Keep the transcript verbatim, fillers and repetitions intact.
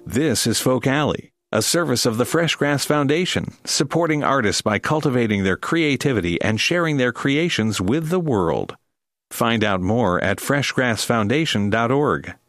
This is Folk Alley, a service of the Fresh Grass Foundation, supporting artists by cultivating their creativity and sharing their creations with the world. Find out more at fresh grass foundation dot org.